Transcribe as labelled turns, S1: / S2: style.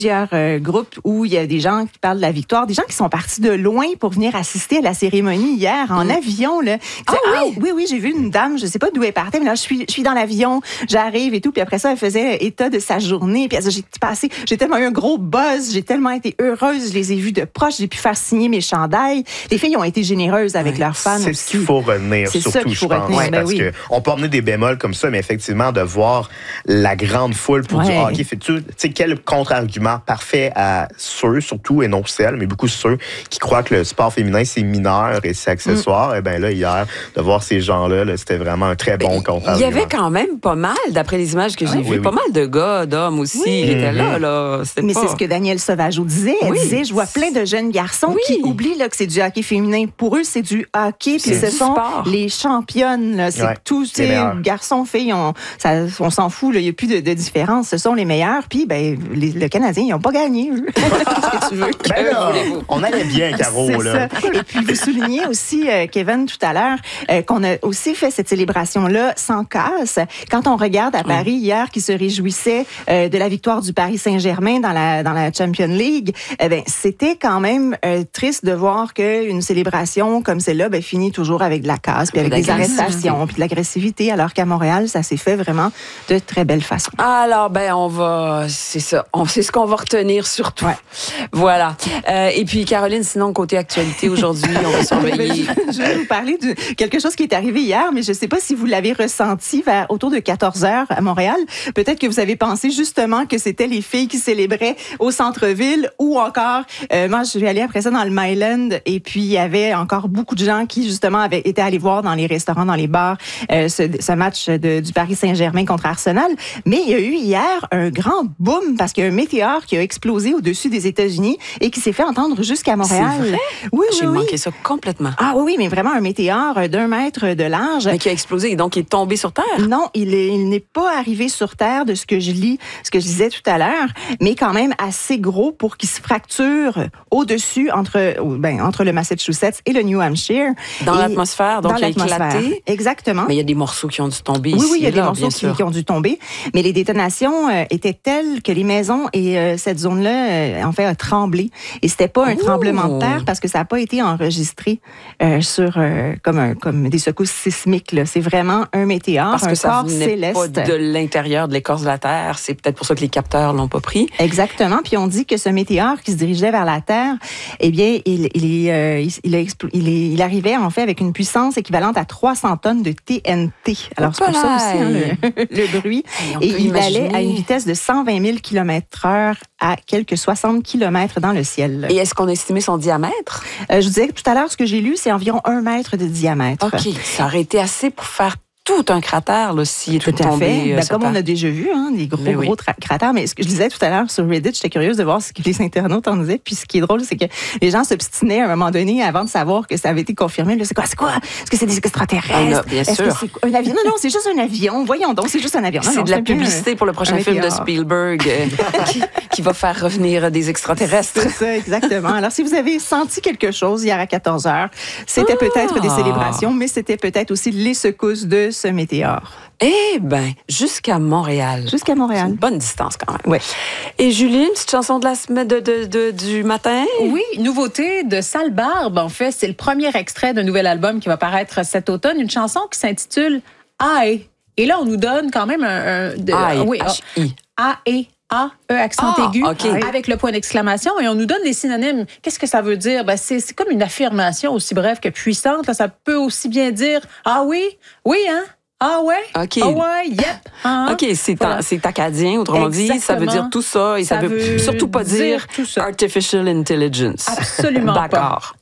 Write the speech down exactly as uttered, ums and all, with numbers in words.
S1: plusieurs euh, groupes où il y a des gens qui parlent de la victoire, des gens qui sont partis de loin pour venir assister à la cérémonie hier en mmh. avion. Là.
S2: Ah,
S1: disaient,
S2: oui?
S1: ah oui, oui, j'ai vu une dame, je sais pas d'où elle partait, mais là, je suis, je suis dans l'avion, j'arrive et tout. Puis après ça, elle faisait état de sa journée. Puis elle disait, j'ai passé, j'ai tellement eu un gros buzz, j'ai tellement été heureuse, je les ai vus de proche, j'ai pu faire signer mes chandails. Les filles ont été généreuses avec ouais, leurs fans
S3: c'est
S1: aussi.
S3: C'est ce qu'il faut retenir,
S1: c'est
S3: surtout,
S1: qu'il faut
S3: je pense.
S1: Retenir,
S3: ouais,
S1: ben
S3: parce
S1: oui.
S3: qu'on peut emmener des bémols comme ça, mais effectivement, de voir la grande foule pour
S1: ouais.
S3: du hockey, tu sais, quel contre-argument parfait à ceux, surtout, et non celles, mais beaucoup ceux qui croient que le sport féminin, c'est mineur et c'est accessoire. Mm. Et bien là, hier, de voir ces gens-là, là, c'était vraiment un très bon contre-argument.
S2: Il y avait quand même pas mal, d'après les images que j'ai ouais, vues, oui, oui. pas mal de gars, d'hommes aussi, oui. qui étaient là. là.
S1: Mais
S2: pas...
S1: c'est ce que Danielle Sauvageau disait. Elle oui. disait, je vois plein de jeunes garçons oui. qui oublient là, que c'est du hockey féminin. Pour eux, c'est du hockey, puis ce sont sport. Les championnes. Là. C'est ouais, tous ces garçons, filles, on, ça, on s'en fout, il n'y a plus de, de différence. Ce sont les meilleurs, puis ben, les, le Canadien, ils n'ont pas gagné. Qu'est-ce que tu veux?
S3: Ben là, on allait bien, Caro. Là.
S1: Et puis, vous soulignez aussi, euh, Kevin, tout à l'heure, euh, qu'on a aussi fait cette célébration-là sans casse. Quand on regarde à Paris, mmh. hier, qui se réjouissait euh, de la victoire du Paris Saint-Germain dans la, dans la Champions League, eh ben, c'était quand même euh, triste de voir qu'une célébration comme celle-là ben, finit toujours avec de la casse, puis avec des arrestations, puis de l'agressivité, alors qu'à Montréal, ça s'est fait vraiment de très belle façon.
S2: Alors, ben, on va... C'est ça. On, c'est ce qu'on va retenir surtout. Ouais. Voilà. Euh, et puis, Caroline, sinon, côté actualité, aujourd'hui, on va surveiller...
S1: je, je vais vous parler de quelque chose qui est arrivé hier, mais je ne sais pas si vous l'avez ressenti vers autour de quatorze heures à Montréal. Peut-être que vous avez pensé justement que c'était les filles qui célébraient au centre-ville ou encore... Euh, moi, je suis allée après ça dans le Myland et puis il y avait encore beaucoup de gens qui, justement, avaient été allés voir dans les restaurants, dans les bars, euh, ce, ce match de, du Paris Saint-Germain contre Arsenal. Mais il y a eu hier un grand boom parce qu'il y a un météore qui a explosé au-dessus des États-Unis et qui s'est fait entendre jusqu'à Montréal.
S2: C'est vrai?
S1: Oui,
S2: J'ai
S1: oui,
S2: manqué
S1: oui.
S2: ça complètement.
S1: Ah oui, oui, mais vraiment un météore d'un mètre de large.
S2: Mais qui a explosé et donc il est tombé sur Terre?
S1: Non, il, est, il n'est pas arrivé sur Terre de ce que je lis, ce que je disais tout à l'heure, mais quand même assez gros pour qu'il se fracture au-dessus entre, ben, entre le Massachusetts et le New Hampshire.
S2: Dans et l'atmosphère, donc
S1: dans
S2: il a éclaté.
S1: Exactement.
S2: Mais il y a des morceaux qui ont dû tomber
S1: oui,
S2: ici.
S1: Oui, il y a
S2: là,
S1: des morceaux qui, qui ont dû tomber. Mais les détonations euh, étaient telles que les maisons et euh, cette zone-là, euh, en fait, a tremblé. Et c'était pas un Ouh. tremblement de terre parce que ça n'a pas été enregistré euh, sur euh, comme, un, comme des secousses sismiques. Là. C'est vraiment un météore,
S2: parce
S1: un
S2: que ça
S1: corps
S2: venait
S1: céleste.
S2: Pas de l'intérieur de l'écorce de la Terre. C'est peut-être pour ça que les capteurs l'ont pas pris.
S1: Exactement. Puis on dit que ce météore qui se dirigeait vers la Terre, eh bien, il, il, est, euh, il, il, a expl- il, est, il arrivait en fait avec une puissance équivalente à trois cents tonnes de T N T. Alors c'est pour ça aussi hein, le, le bruit. Et, Et il imaginer. allait à une vitesse de cent vingt mille kilomètres heure à quelques soixante kilomètres dans le ciel.
S2: Et est-ce qu'on a estimé son diamètre?
S1: Euh, je vous disais que tout à l'heure, ce que j'ai lu, c'est environ un mètre de diamètre.
S2: OK. Ça aurait été assez pour faire tout un cratère, là, s'il était
S1: tout à
S2: tombé.
S1: Fait. Ben, comme
S2: terre.
S1: on a déjà vu, hein, des gros,
S2: oui.
S1: gros tra- cratères. Mais ce que je disais tout à l'heure sur Reddit, j'étais curieuse de voir ce que les internautes en disaient. Puis ce qui est drôle, c'est que les gens s'obstinaient à un moment donné avant de savoir que ça avait été confirmé. Là, c'est quoi? C'est quoi? Est-ce que c'est des extraterrestres?
S2: Ah, là, bien
S1: Est-ce
S2: sûr.
S1: que c'est un avion? Non, non, c'est juste un avion. Voyons donc, c'est juste un avion. Non,
S2: c'est
S1: non,
S2: de la
S1: c'est
S2: publicité
S1: un,
S2: pour le prochain film de Spielberg euh, qui, qui va faire revenir des extraterrestres.
S1: C'est ça, exactement. Alors, si vous avez senti quelque chose hier à quatorze heures, c'était ah. peut-être des célébrations, mais c'était peut-être aussi les secousses de ce météore.
S2: Eh bien, jusqu'à Montréal.
S1: Jusqu'à Montréal.
S2: C'est une bonne distance quand même.
S1: Oui.
S2: Et Julie, une petite chanson de la semaine de, de, de, du matin?
S4: Oui, nouveauté de Sale Barbe. En fait, c'est le premier extrait d'un nouvel album qui va paraître cet automne. Une chanson qui s'intitule I. Et là, on nous donne quand même un... un de,
S2: I.
S4: Oui,
S2: H-I.
S4: A-E. A, E, accent
S2: ah,
S4: aigu,
S2: okay.
S4: avec le point d'exclamation, et on nous donne des synonymes. Qu'est-ce que ça veut dire? Ben, c'est, c'est comme une affirmation aussi brève que puissante. Là, ça peut aussi bien dire « Ah oui? Oui, hein? Ah ouais?
S2: OK.
S4: Ah ouais? Yep. Uh-huh.
S2: OK, c'est,
S4: voilà.
S2: ta, c'est acadien, autrement Exactement. dit. Ça veut dire tout ça. Et ça, ça veut, veut surtout pas dire, dire Artificial Intelligence.
S4: Absolument
S2: D'accord.